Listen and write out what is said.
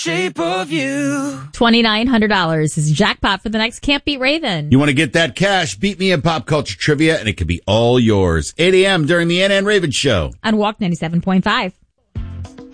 Shape of You. $2,900 is jackpot for the next Can't Beat Raven. You want to get that cash? Beat me in pop culture trivia, and it could be all yours. 8 a.m. during the NN Raven Show. On Walk 97.5.